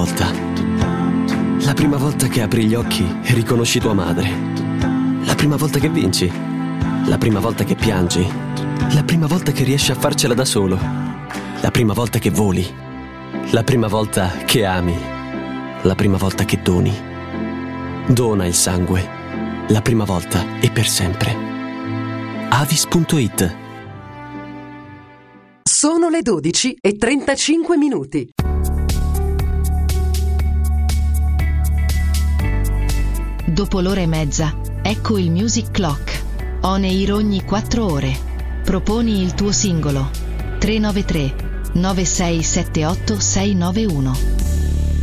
volta. La prima volta che apri gli occhi e riconosci tua madre. La prima volta che vinci. La prima volta che piangi. La prima volta che riesci a farcela da solo. La prima volta che voli. La prima volta che ami. La prima volta che doni. Dona il sangue. La prima volta e per sempre. Avis.it. Sono le 12:35. Dopo l'ora e mezza, ecco il Music Clock. On air ogni 4 ore. Proponi il tuo singolo. 393 9678 691.